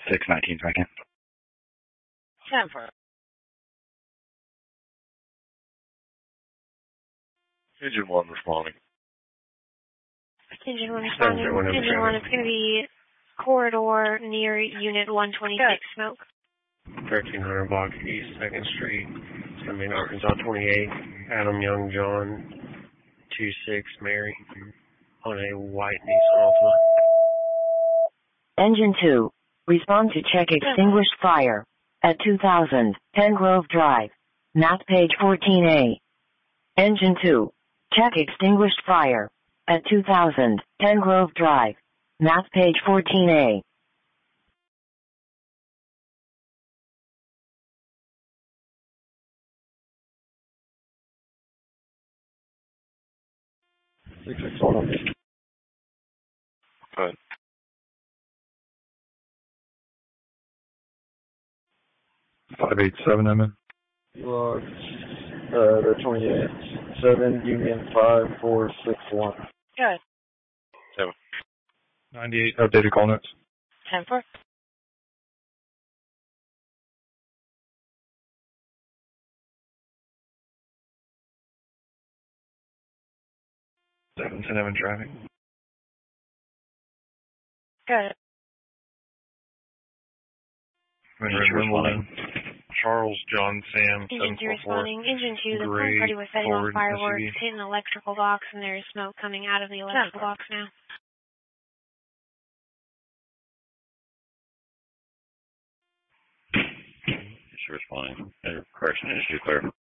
619 second. 10 for. Engine 1 responding. Engine 1 responding. Engine 1, it's going to be corridor near Unit 126 smoke. 1300 block East 2nd Street, San Bernardino, Arkansas 28, Adam Young John 26 Mary on a white Nissan Altima. Engine 2, respond to check extinguished fire at 2000 Penn Grove Drive, map page 14A. Engine 2, check extinguished fire at 2000 Penn Grove Drive, map page 14A. Good. 587, I'm in. Log, the 28, 7 Union 5461. Good. 7. 98, updated call notes. 10 for. Seven ten, I'm in traffic. Good. Wimbledon. Charles John Sam Engine 2 responding. 744. Engine 2, the phone party was setting off fireworks, hitting the electrical box, and there's smoke coming out of the electrical box now. Is she responding? Correction, is she clear?